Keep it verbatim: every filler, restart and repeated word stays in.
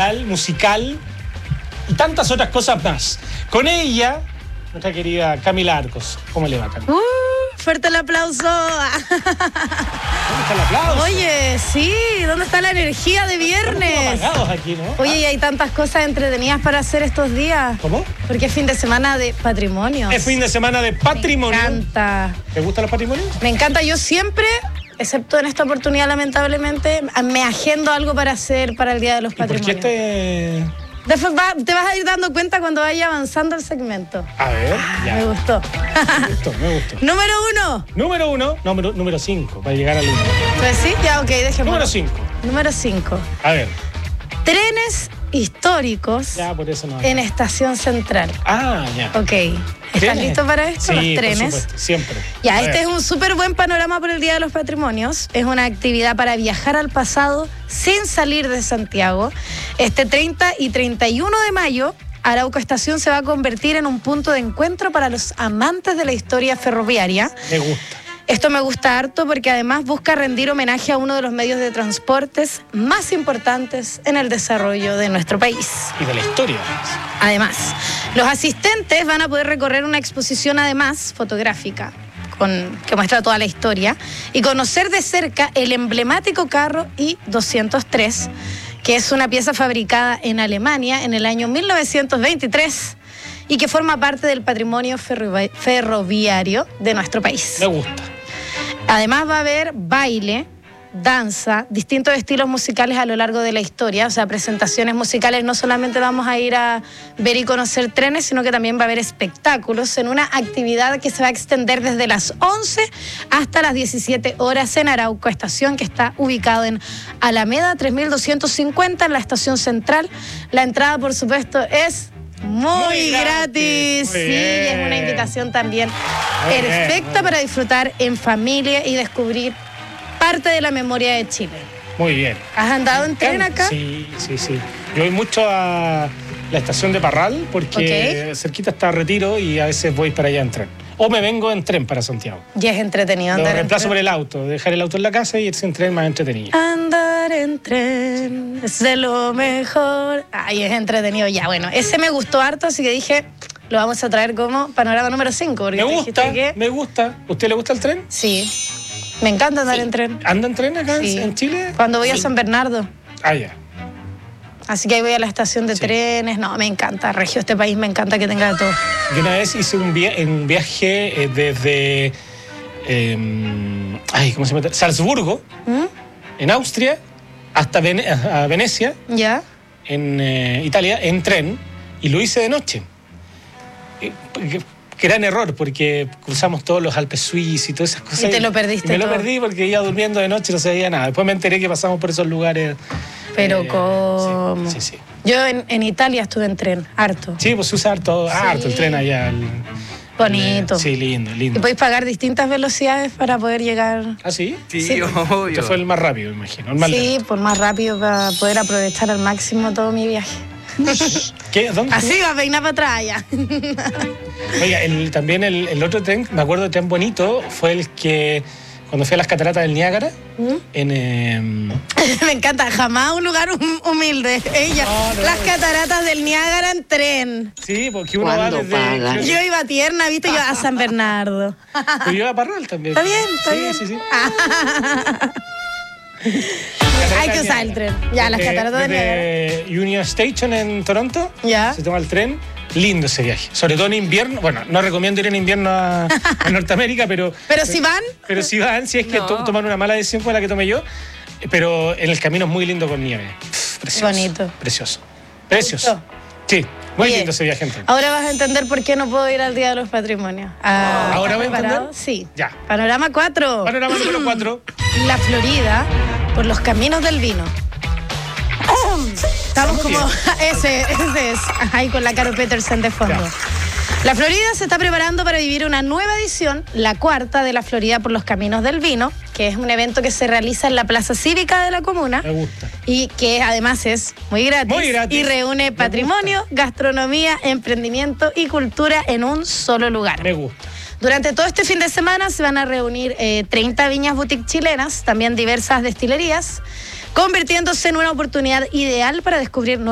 cultural, musical y tantas otras cosas más. Con ella, nuestra querida Camila Arcos. ¿Cómo le va, Camila? Uh, fuerte el aplauso. ¿Dónde está el aplauso? Oye, sí, ¿dónde está la energía de viernes? Estamos apagados aquí, ¿no? Oye, y hay tantas cosas entretenidas para hacer estos días. ¿Cómo? Porque es fin de semana de patrimonio. Es fin de semana de patrimonio. Me encanta. ¿Te gustan los patrimonios? Me encanta. Yo siempre, excepto en esta oportunidad, lamentablemente, me agendo algo para hacer para el Día de los ¿Y por Patrimonios. qué este...? Después va, te vas a ir dando cuenta cuando vaya avanzando el segmento. A ver, Ah, ya. me gustó. Me gustó, me gustó. Número uno. Número uno, número, número cinco, para llegar al uno. Pues sí, ya, ok, déjeme. Número cinco. Número cinco. A ver. Trenes históricos Ya, por eso no. en Estación Central. Ah, ya. Ok. ¿Estás ¿Trenes? listo para esto? Sí, Los trenes. por supuesto, siempre. Ya, A este ver. es un súper buen panorama por el Día de los Patrimonios. Es una actividad para viajar al pasado sin salir de Santiago. Este treinta y treinta y uno de mayo, Arauco Estación se va a convertir en un punto de encuentro para los amantes de la historia ferroviaria. Me gusta. Esto me gusta harto porque además busca rendir homenaje a uno de los medios de transportes más importantes en el desarrollo de nuestro país. Y de la historia. Además, los asistentes van a poder recorrer una exposición además fotográfica con, que muestra toda la historia y conocer de cerca el emblemático carro I doscientos tres, que es una pieza fabricada en Alemania en el año mil novecientos veintitrés y que forma parte del patrimonio ferrovi- ferroviario de nuestro país. Me gusta. Además va a haber baile, danza, distintos estilos musicales a lo largo de la historia, o sea, presentaciones musicales. No solamente vamos a ir a ver y conocer trenes, sino que también va a haber espectáculos en una actividad que se va a extender desde las once hasta las diecisiete horas en Arauco Estación, que está ubicado en Alameda tres mil doscientos cincuenta en la estación central. La entrada, por supuesto, es muy, Muy gratis. gratis. Muy Sí, bien. y es una invitación también Muy bien, perfecta muy bien. para disfrutar en familia y descubrir parte de la memoria de Chile. Muy bien. ¿Has andado en tren acá? Sí, sí, sí. Yo voy mucho a la estación de Parral porque Ok. cerquita está Retiro y a veces voy para allá en tren. O me vengo en tren para Santiago. Y es entretenido Lo andar en reemplazo por tren. el auto, dejar el auto en la casa y irse en tren más entretenido. Andar en tren es de lo mejor. Ay, es entretenido. Ya, bueno, ese me gustó harto, así que dije, lo vamos a traer como panorama número cinco. Me gusta, me gusta. ¿Usted le gusta el tren? Sí, me encanta andar en tren. ¿Anda en tren acá en- Sí. en Chile? Cuando voy a Sí. San Bernardo. Ah, ya. Así que ahí voy a la estación de Sí. trenes. No, me encanta. Regio, este país me encanta que tenga de todo. Yo una vez hice un, via- un viaje eh, desde eh, ay, ¿cómo se llama? Salzburgo, ¿Mm? en Austria, hasta Vene- a Venecia, ¿Ya? en eh, Italia, en tren, y lo hice de noche. Eh, que, que era un error, porque cruzamos todos los Alpes suizos y todas esas cosas. Y te lo perdiste Y me lo todo. perdí porque iba durmiendo de noche y no sabía nada. Después me enteré que pasamos por esos lugares. Pero eh, ¿cómo? Sí, sí, sí. Yo en, en Italia estuve en tren, harto. Sí, pues se usa harto, Sí. harto el tren allá. el- Bonito. el- sí, lindo, Y lindo. podéis pagar distintas velocidades para poder llegar. ¿Ah, sí? Sí, Sí. obvio. Este fue el más rápido, me imagino. El más Sí, por más rápido para poder aprovechar al máximo todo mi viaje. lento. ¿Qué? ¿Dónde? Así va a peinar para atrás ya. Oiga, el- también el, el otro tren, me acuerdo de tren bonito, fue el que cuando fui a las cataratas del Niágara, ¿Mm? en... eh, Me encanta, jamás un lugar hum- humilde. Ella, No, no, las no. cataratas del Niágara en tren. sí, porque uno va ¿Cuándo desde... pagan? creo- Yo iba tierna, viste, yo a San Bernardo. Pero yo iba a Parral también. Está bien, está sí, bien. Sí, sí, Hay que usar el tren. Ya, las cataratas del Niágara. de Union Station en Toronto, Ya. se toma el tren. Lindo ese viaje, sobre todo en invierno. Bueno, no recomiendo ir en invierno a, a Norteamérica, pero... Pero si van, Pero si van, si es que No. to- toman una mala decisión como la que tomé yo, pero en el camino es muy lindo con nieve. Pff, precioso. Bonito. Precioso. Precioso. ¿Gustó? Sí, muy Oye, lindo ese viaje en tren. ahora vas a entender por qué no puedo ir al Día de los Patrimonios. Ah, ¿Ahora ¿estás voy a preparado? entender? Sí. Ya. Panorama cuatro. Panorama número cuatro. La Florida por los caminos del vino. Estamos como... Ese, ese es. Ahí con la Caro Peterson de fondo. Ya. La Florida se está preparando para vivir una nueva edición, la cuarta de la Florida por los Caminos del Vino, que es un evento que se realiza en la Plaza Cívica de la comuna Me gusta. y que además es muy gratis, Muy gratis. y reúne Me patrimonio, gastronomía, emprendimiento y cultura en un solo lugar. Me gusta. Durante todo este fin de semana se van a reunir eh, treinta viñas boutique chilenas, también diversas destilerías, convirtiéndose en una oportunidad ideal para descubrir nuevos